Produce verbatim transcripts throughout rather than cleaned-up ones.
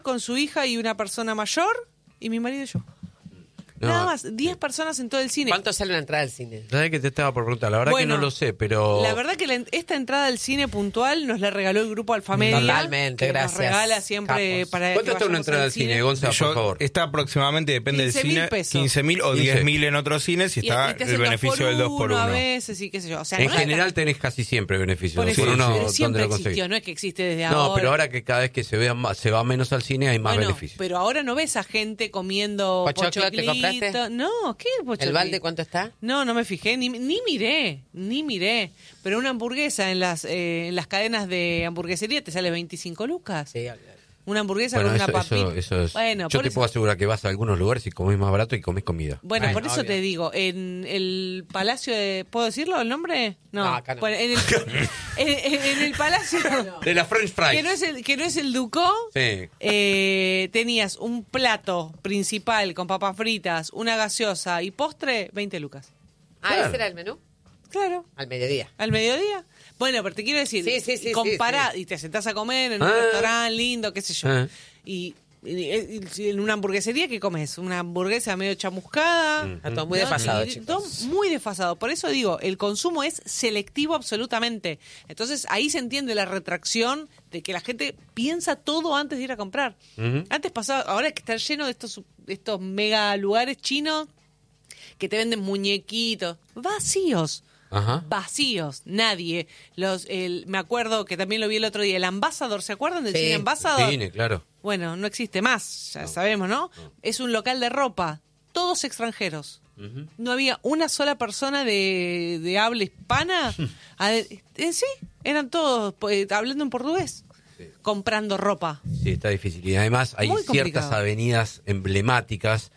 con su hija y una persona mayor, y mi marido y yo. No, Nada más, diez personas en todo el cine. ¿Cuánto sale una entrada al cine? ¿Sabés que te estaba por preguntar? La verdad Bueno, que no lo sé, pero... La verdad que la, esta entrada al cine puntual nos la regaló el grupo Alfamedia. Totalmente, que gracias, nos regala siempre capos. para ¿Cuánto que está una vayamos entrada al cine, Gonza, por Yo- favor? Está aproximadamente, depende del quince mil cine, pesos. quince mil o quince. diez mil en otros cines y Y- está y te el hacen dos beneficio por del dos por uno uno. a veces y qué sé yo. O sea, En no es general tan- tenés casi siempre beneficios. por Por, eso, uno, pero ¿dónde siempre lo conseguís? existió, no es que existe desde ahora. No, pero ahora que cada vez que se, vea más, se va menos al cine hay más Bueno, beneficios. pero ahora no ves a gente comiendo ¿Pochoclo te compraste? pochoclito. No, ¿qué pochoclito? ¿El balde cuánto está? No, no me fijé, ni, ni miré, ni miré. Pero una hamburguesa en las eh, en las cadenas de hamburguesería te sale veinticinco lucas. Sí, olvidate. Una hamburguesa Bueno, con eso, una papita. eso, eso es... Bueno, Yo por te eso, puedo asegurar que vas a algunos lugares y comés más barato y comés comida. bueno, Bueno, por eso obvio. te digo, en el Palacio de... ¿Puedo decirlo el nombre? No, No, acá no. Bueno, en, el, en, en- en el Palacio... De la French fries. Que no es el, que no es el Ducó, Sí. eh, tenías un plato principal con papas fritas, una gaseosa y postre, veinte lucas. Ah, Claro. ese era el menú. Claro. Al mediodía. ¿Al mediodía? Bueno, pero te quiero decir, Sí, sí, sí, compará, sí, sí. y te sentás a comer en un Ah. restaurante lindo, qué sé yo. Ah. Y, y- y- y en una hamburguesería, ¿qué comes? Una hamburguesa medio chamuscada. Está todo muy ¿no? desfasado, Y- chicos. todo muy desfasado. Por eso digo, el consumo es selectivo absolutamente. Entonces ahí se entiende la retracción de que la gente piensa todo antes de ir a comprar. Ujú. Antes pasaba, ahora que está lleno de estos, estos mega lugares chinos que te venden muñequitos vacíos. Ajá. Vacíos, nadie. Los, el, me acuerdo que también lo vi el otro día, el Ambassador, ¿se acuerdan del Sí. cine Ambassador? Cine, claro. Bueno, no existe más, ya sabemos, ¿no? Es un local de ropa, todos extranjeros. Ujú. No había una sola persona de, de habla hispana. Ade- eh, sí, eran todos eh, hablando en portugués, comprando ropa. Sí, está difícil. Y además hay Muy ciertas complicado. avenidas emblemáticas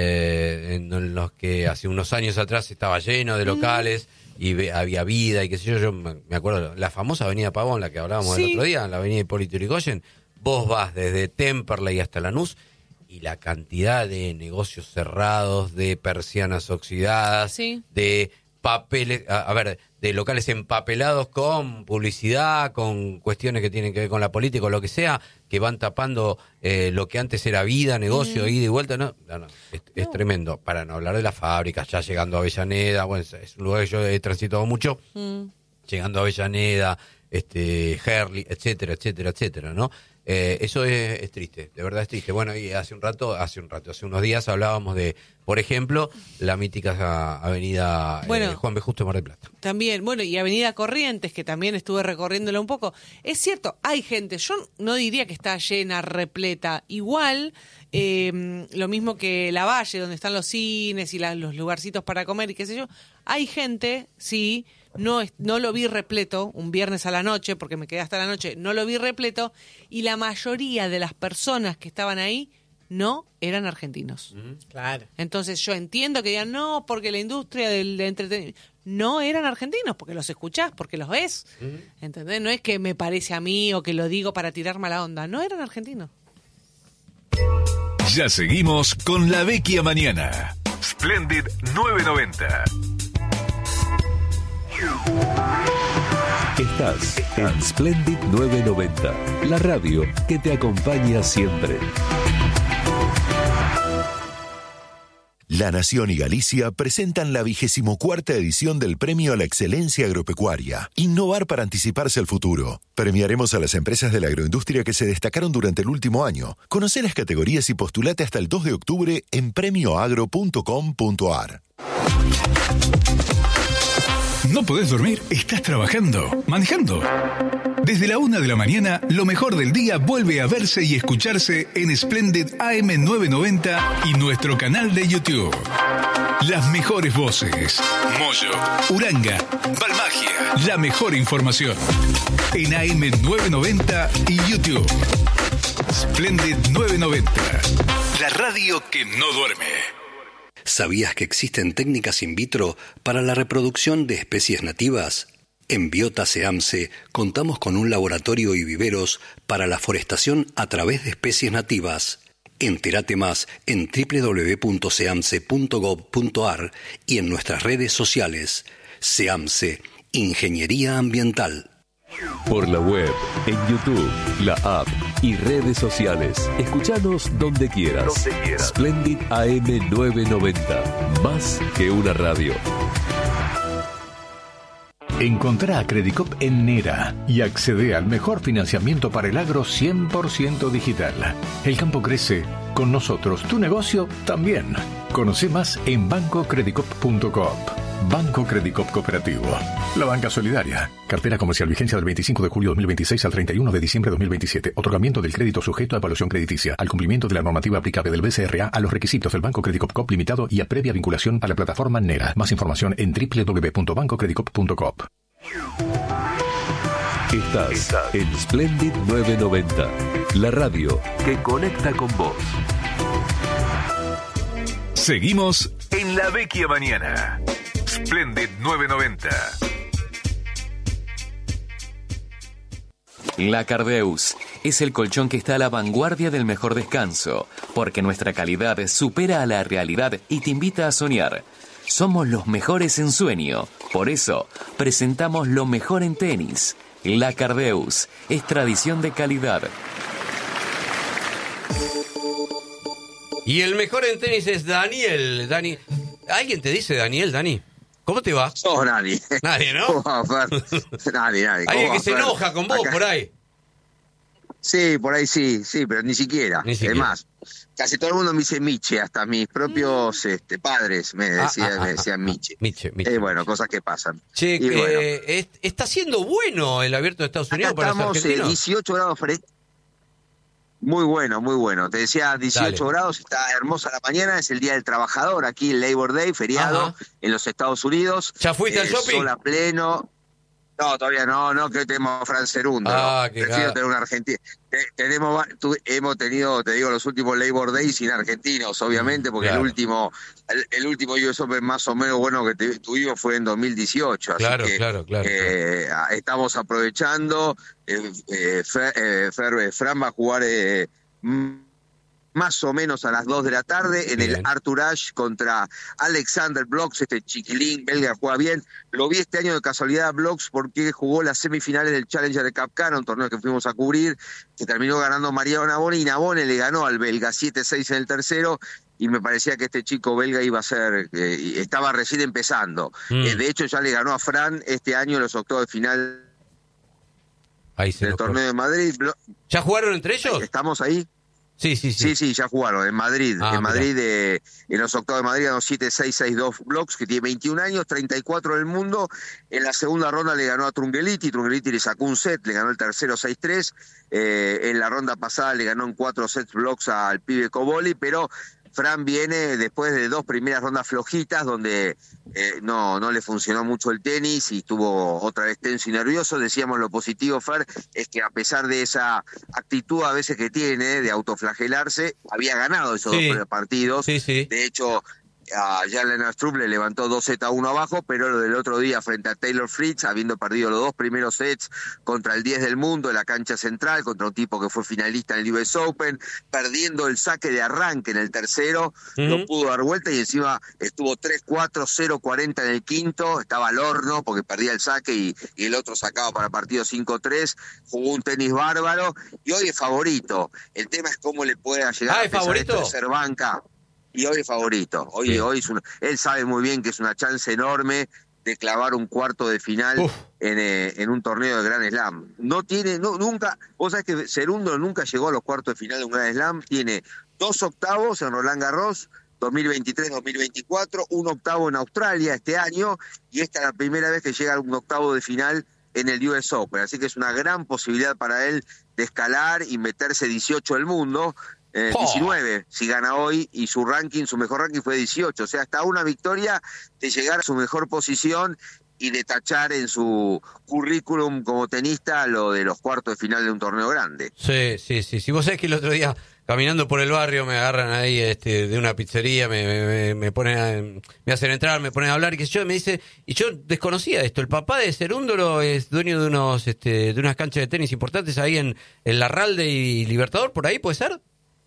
eh, en, en los que hace unos años atrás estaba lleno de locales y ve- había vida y qué sé yo. Yo me me acuerdo, la famosa avenida Pavón, la que hablábamos Sí. el otro día, la avenida Hipólito Yrigoyen. Vos vas desde Temperley hasta Lanús y la cantidad de negocios cerrados, de persianas oxidadas, Sí. de papeles, a, a ver, de locales empapelados con publicidad, con cuestiones que tienen que ver con la política o lo que sea, que van tapando eh, lo que antes era vida, negocio, ida y vuelta. No, no, no, es, es No. tremendo. Para no hablar de las fábricas, ya llegando a Avellaneda, bueno, es- es un lugar que yo he transitado mucho, Mm. llegando a Avellaneda, este, Herley, etcétera, etcétera, etcétera, ¿no? Eh, eso es, es triste, de verdad es triste. Bueno, y hace un rato, hace un rato, hace unos días hablábamos de, por ejemplo, la mítica ah, avenida eh, Bueno. Juan B. Justo de Mar del Plata. También, bueno, y Avenida Corrientes, que también estuve recorriéndola un poco. Es cierto, hay gente, yo no diría que está llena, repleta. Igual, eh, lo mismo que La Valle, donde están los cines y la- los lugarcitos para comer y qué sé yo. Hay gente, sí, no, es- no lo vi repleto, un viernes a la noche, porque me quedé hasta la noche, no lo vi repleto, y la mayoría de las personas que estaban ahí no eran argentinos. Claro. Entonces yo entiendo que digan, no, porque la industria del entretenimiento... No eran argentinos, porque los escuchás, porque los ves. ¿Entendés? No es que me parece a mí o que lo digo para tirar mala onda. No eran argentinos. Ya seguimos con La Vecchia Mañana. Splendid nueve noventa. Estás en Splendid nueve noventa, la radio que te acompaña siempre. La Nación y Galicia presentan la vigésimo cuarta edición del Premio a la Excelencia Agropecuaria. Innovar para anticiparse al futuro. Premiaremos a las empresas de la agroindustria que se destacaron durante el último año. Conoce las categorías y postulate hasta el dos de octubre en premioagro punto com punto ar. ¿No podés dormir? ¿Estás trabajando? ¿Manejando? Desde la una de la mañana, lo mejor del día vuelve a verse y escucharse en Splendid A M novecientos noventa y nuestro canal de YouTube. Las mejores voces. Moyo, Uranga, Balmagia. La mejor información. En A M novecientos noventa y YouTube. Splendid novecientos noventa. La radio que no duerme. ¿Sabías que existen técnicas in vitro para la reproducción de especies nativas? En Biota SEAMSE contamos con un laboratorio y viveros para la forestación a través de especies nativas. Entérate más en doble u doble u doble u punto seamse punto gob punto ar y en nuestras redes sociales. SEAMSE, Ingeniería Ambiental. Por la web, en YouTube, la app y redes sociales. Escuchanos donde quieras. Donde quieras. Splendid A M novecientos noventa. Más que una radio. Encontrá a Credicop en Nera y accede al mejor financiamiento para el agro cien por ciento digital. El campo crece, con nosotros tu negocio también. Conoce más en banco credicop punto coop. Banco Credicop Cooperativo. La banca solidaria. Cartera comercial, vigencia del veinticinco de julio de dos mil veintiséis al treinta y uno de diciembre de dos mil veintisiete. Otorgamiento del crédito sujeto a evaluación crediticia. Al cumplimiento de la normativa aplicable del B C R A a los requisitos del Banco Credicop Coop Limitado y a previa vinculación a la plataforma Nera. Más información en doble u doble u doble u punto banco credicop punto coop. Estás, Estás en Splendid novecientos noventa. La radio que conecta con vos. Seguimos en la vecchia mañana. Splendid novecientos noventa. La Cardeus es el colchón que está a la vanguardia del mejor descanso, porque nuestra calidad supera a la realidad y te invita a soñar. Somos los mejores en sueño, por eso presentamos lo mejor en tenis. La Cardeus es tradición de calidad. Y el mejor en tenis es Daniel. Dani, ¿alguien te dice Daniel, Dani? ¿Cómo te va? No, nadie. Nadie, ¿no? ¿Cómo va, Fer? Nadie, nadie. Alguien va, que se Fer? enoja con vos Acá. por ahí. Sí, por ahí sí, sí, pero ni siquiera. Ni siquiera. Es más, casi todo el mundo me dice Miche, hasta mis propios este, padres me decían, Ah, ah, me ah, decían ah, Miche. Miche, Miche. Eh, bueno, cosas que pasan. Che, Y que bueno, es- está siendo bueno el abierto de Estados acá Unidos para los estamos eh, argentinos. dieciocho grados frescos. Muy bueno, muy bueno. Te decía dieciocho Dale. grados, está hermosa la mañana, es el Día del Trabajador, aquí el Labor Day, feriado Ajá. en los Estados Unidos. ¿Ya fuiste al Eh, shopping? Sol a pleno. No, todavía no, no, que hoy tenemos a Fran Cerundo. Ah, no. qué Prefiero gana. tener un argentino. Te- tenemos, va- tu- hemos tenido, te digo, los últimos Labor Days sin argentinos, obviamente, porque Claro. el último el, el último U S Open más o menos bueno que te- tuvimos fue en dos mil dieciocho. Así Claro, que, claro, claro, eh, estamos aprovechando. Eh, eh, Fer, eh, Fer- eh, Fran va a jugar eh, mm, más o menos a las dos de la tarde en Bien. el Arthur Ashe contra Alexander Blox, este chiquilín belga juega bien. Lo vi este año de casualidad a Blox porque jugó las semifinales del Challenger de Capcana, un torneo que fuimos a cubrir, que terminó ganando Mariano Navone, y Navone le ganó al belga siete seis en el tercero, y me parecía que este chico belga iba a ser, eh, estaba recién empezando. Mm. Eh, de hecho ya le ganó a Fran este año en los octavos de final Ahí se del nos torneo de Madrid. Blo- ¿Ya jugaron entre ellos? ¿Estamos ahí? Sí, sí, sí. Sí, sí, ya jugaron en Madrid. Ah, en Madrid, eh, en los octavos de Madrid ganó siete seis seis dos Blox, que tiene veintiún años, treinta y cuatro del mundo. En la segunda ronda le ganó a Trungeliti, Trungeliti le sacó un set, le ganó el tercero seis tres. Eh, en la ronda pasada le ganó en cuatro sets Blox al pibe Coboli, pero Fran viene después de dos primeras rondas flojitas donde eh, no, no le funcionó mucho el tenis y estuvo otra vez tenso y nervioso. Decíamos lo positivo, Fer, es que a pesar de esa actitud a veces que tiene de autoflagelarse, había ganado esos Sí. dos partidos. Sí, sí. De hecho, a Jan-Lennart Struff le levantó dos sets a uno abajo, pero lo del otro día frente a Taylor Fritz, habiendo perdido los dos primeros sets contra el diez del mundo en la cancha central, contra un tipo que fue finalista en el U S Open, perdiendo el saque de arranque en el tercero, Ujú. no pudo dar vuelta y encima estuvo tres cuatro, cero cuarenta en el quinto, estaba al horno porque perdía el saque y, y el otro sacaba para partido cinco tres, jugó un tenis bárbaro y hoy es favorito. El tema es cómo le pueda llegar Ah, a ¿es pesar favorito? esto de ser banca. Y hoy es favorito. Hoy, Bien. hoy es un- él sabe muy bien que es una chance enorme de clavar un cuarto de final Uf. en, eh, en un torneo de Grand Slam. No tiene, no, nunca, vos sabés que Cerundo nunca llegó a los cuartos de final de un Grand Slam. Tiene dos octavos en Roland Garros, dos mil veintitrés dos mil veinticuatro, un octavo en Australia este año, y esta es la primera vez que llega a un octavo de final en el U S Open. Así que es una gran posibilidad para él de escalar y meterse dieciocho del mundo. Eh, ¡Oh! diecinueve si gana hoy, y su ranking, su mejor ranking fue dieciocho, o sea, hasta una victoria de llegar a su mejor posición y de tachar en su currículum como tenista lo de los cuartos de final de un torneo grande. Sí, sí, sí. Si vos sabés que el otro día, caminando por el barrio, me agarran ahí este, de una pizzería, me, me, me ponen a- me hacen entrar, me ponen a hablar, y que yo me dice, y yo desconocía esto, el papá de Cerúndolo es dueño de unos este, de unas canchas de tenis importantes ahí en, en Larralde y Libertador, ¿por ahí puede ser?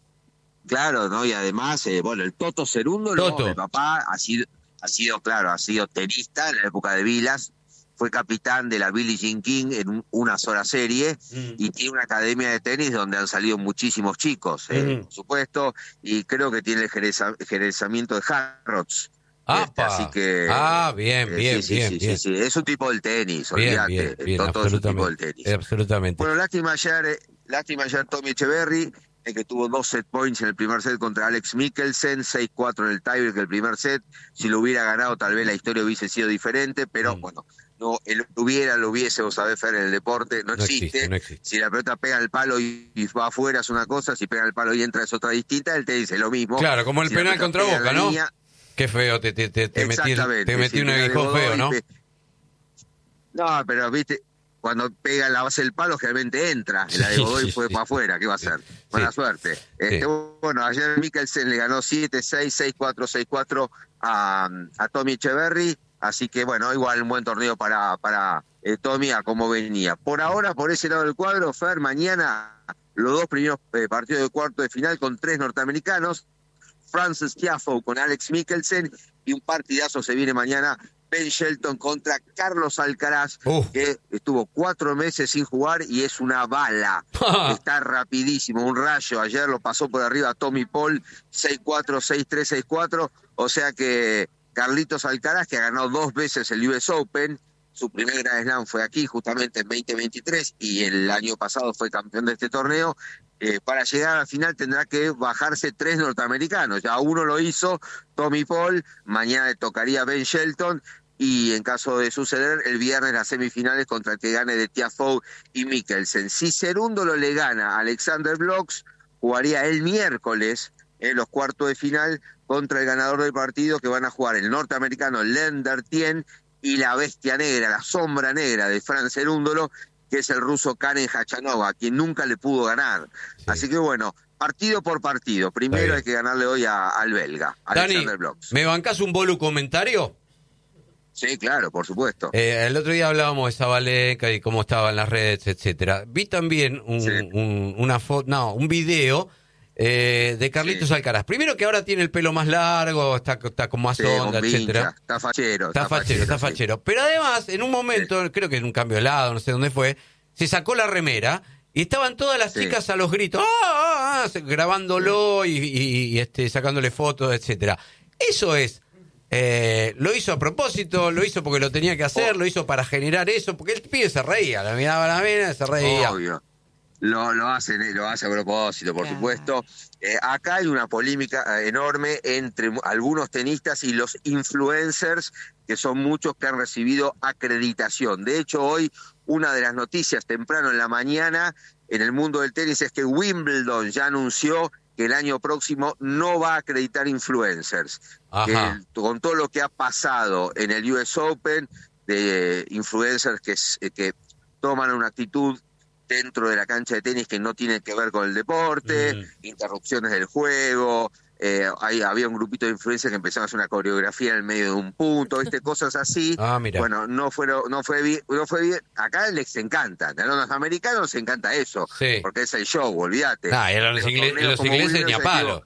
Claro, ¿no? Y además, eh, bueno, el Toto Cerúndolo, Toto. el papá ha sido, ha sido, claro, ha sido tenista en la época de Vilas, fue capitán de la Billie Jean King en un, una sola serie, mm. y tiene una academia de tenis donde han salido muchísimos chicos, eh, mm. por supuesto, y creo que tiene el gereza, gerezamiento de Harrods. Este, así que ah, bien, bien, eh, sí, bien, sí, bien. Sí, sí, es un tipo del tenis, bien, olvídate, bien, bien, todo, todo es un tipo del tenis. Absolutamente. Bueno, lástima ayer, eh, lástima ayer Tommy Echeverry, eh, que tuvo dos set points en el primer set contra Alex Mikkelsen, seis cuatro en el tiebreak del primer set. Si lo hubiera ganado, tal vez la historia hubiese sido diferente, pero mm. bueno, no, el hubiera, lo hubiese, vos sabés, Fer, en el deporte, no, no existe. existe, no existe. Si la pelota pega el palo y, y va afuera es una cosa, si pega el palo y entra es otra distinta, el tenis es lo mismo. Claro, como el si penal contra Boca, ¿no? Línea, qué feo, te, te, te, te metí, te metí un aguijón feo, ¿no? No, pero viste, cuando pega en la base del palo, generalmente entra. La de Godoy sí, fue sí, para afuera, ¿qué va a hacer? Sí, Buena sí. suerte. Este, sí. Bueno, ayer Mikkelsen le ganó siete seis, seis cuatro, seis cuatro a, a Tommy Echeverry, así que bueno, igual un buen torneo para, para eh, Tommy a cómo venía. Por ahora, por ese lado del cuadro, Fer, mañana los dos primeros eh, partidos de cuarto de final con tres norteamericanos, Frances Tiafoe con Alex Mikkelsen, y un partidazo se viene mañana, Ben Shelton contra Carlos Alcaraz, uh. que estuvo cuatro meses sin jugar y es una bala. Está rapidísimo, un rayo. Ayer lo pasó por arriba a Tommy Paul, seis cuatro, seis tres, seis cuatro. O sea que Carlitos Alcaraz, que ha ganado dos veces el U S Open, su primer Grand Slam fue aquí justamente en veinte veintitrés y el año pasado fue campeón de este torneo. Eh, para llegar a la final tendrá que bajarse tres norteamericanos. Ya uno lo hizo, Tommy Paul, mañana le tocaría Ben Shelton, y en caso de suceder, el viernes las semifinales contra el que gane de Tiafoe y Mikkelsen. Si Cerúndolo le gana a Alexander Blocks, jugaría el miércoles en los cuartos de final contra el ganador del partido, que van a jugar el norteamericano Lender Tien y la bestia negra, la sombra negra de Fran Cerúndolo, que es el ruso Karen Khachanov, a quien nunca le pudo ganar. Sí. Así que bueno, partido por partido. Primero hay que ganarle hoy a, al belga, a Dani, Alexander Blocks. ¿Me bancás un bolu comentario? Sí, claro, por supuesto. Eh, el otro día hablábamos de Zabalenka y cómo estaba en las redes, etcétera. Vi también un, sí. un, una foto, no, un video eh, de Carlitos sí. Alcaraz. Primero que ahora tiene el pelo más largo, está, está con más sí, onda, con etcétera. Vincha, está fachero. Está, está fachero, está fachero. Sí. Pero además, en un momento, sí. creo que en un cambio de lado, no sé dónde fue, se sacó la remera y estaban todas las sí. chicas a los gritos, ¡ah, ah, ah! grabándolo sí. y, y, y este, sacándole fotos, etcétera. Eso es. Eh, lo hizo a propósito, lo hizo porque lo tenía que hacer, oh. lo hizo para generar eso, porque el pibe se reía, la miraba a la mina y se reía. Obvio. Lo, lo, hace, lo hace a propósito, por claro. supuesto. Eh, acá hay una polémica enorme entre algunos tenistas y los influencers, que son muchos que han recibido acreditación. De hecho, hoy una de las noticias temprano en la mañana en el mundo del tenis es que Wimbledon ya anunció que el año próximo no va a acreditar influencers. Que, con todo lo que ha pasado en el U S Open, de influencers que, que toman una actitud dentro de la cancha de tenis que no tiene que ver con el deporte, mm. interrupciones del juego, eh, ahí había un grupito de influencers que empezaron a hacer una coreografía en el medio de un punto, ¿viste? Cosas así. Ah, mira. Bueno, no fueron, no fue bien, no fue bien. Acá les encanta, a los americanos les encanta eso, sí. porque es el show, olvídate. Ah, y a los, ingle- los ingleses ni a palo.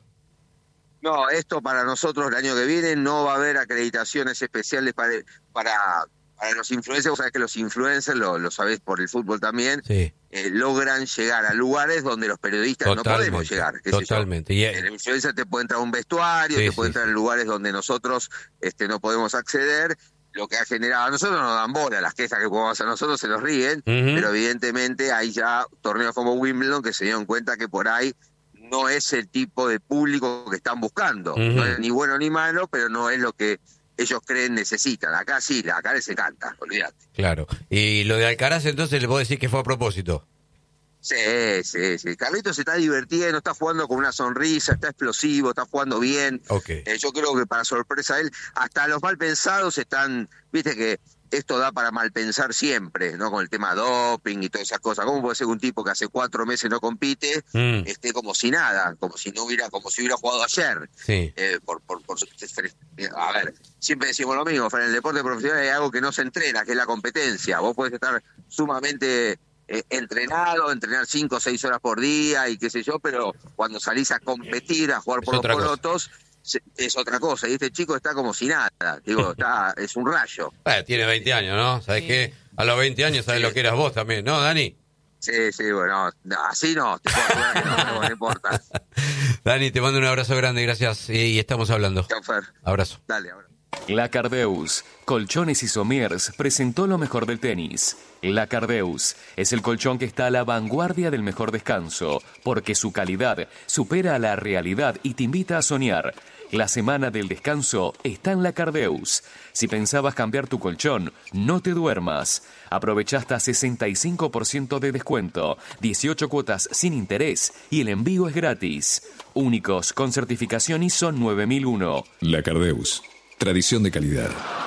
No, esto para nosotros el año que viene no va a haber acreditaciones especiales para para, para los influencers. Vos sabés que los influencers, lo, lo sabés por el fútbol también, sí. eh, logran llegar a lugares donde los periodistas totalmente, no podemos llegar. ¿Qué totalmente. Sé yo? El influencer te puede entrar a un vestuario, sí, te puede sí, entrar sí. en lugares donde nosotros este, no podemos acceder. Lo que ha generado, a nosotros nos dan bola, las quejas que podemos hacer nosotros se nos ríen, uh-huh. pero evidentemente hay ya torneos como Wimbledon que se dieron cuenta que por ahí no es el tipo de público que están buscando. Uh-huh. No es ni bueno ni malo, pero no es lo que ellos creen necesitan. Acá sí, acá les encanta, olvídate. Claro. Y lo de Alcaraz, entonces, ¿le puedo decir que fue a propósito? Sí, sí, sí. Carlitos se está divirtiendo, está jugando con una sonrisa, está explosivo, está jugando bien. Okay. Eh, yo creo que para sorpresa de él, hasta los mal pensados están, viste que esto da para mal pensar siempre, ¿no? Con el tema doping y todas esas cosas. ¿Cómo puede ser un tipo que hace cuatro meses no compite, mm. esté como si nada, como si no hubiera, como si hubiera jugado ayer? Sí. Eh, por, por, por, a ver, siempre decimos lo mismo, en el deporte profesional hay algo que no se entrena, que es la competencia. Vos podés estar sumamente eh, entrenado, entrenar cinco o seis horas por día y qué sé yo, pero cuando salís a competir, a jugar por es los polotos, es otra cosa. Y este chico está como si nada. Digo, está, es un rayo. Eh, tiene veinte años, ¿no? ¿Sabés Sí. qué? A los veinte años sabés Sí. lo que eras vos también, ¿no, Dani? Sí, sí, bueno, no, así no, te puedo asegurar que no, no, no importa. Dani, te mando un abrazo grande, gracias. Y, y estamos hablando. Chau, Fer. Abrazo. Dale, ahora. La Cardeus, Colchones y Somiers presentó lo mejor del tenis. La Cardeus es el colchón que está a la vanguardia del mejor descanso, porque su calidad supera a la realidad y te invita a soñar. La semana del descanso está en La Cardeus. Si pensabas cambiar tu colchón, no te duermas. Aprovecha hasta sesenta y cinco por ciento de descuento, dieciocho cuotas sin interés y el envío es gratis. Únicos con certificación I S O nueve mil uno. La Cardeus. Tradición de calidad.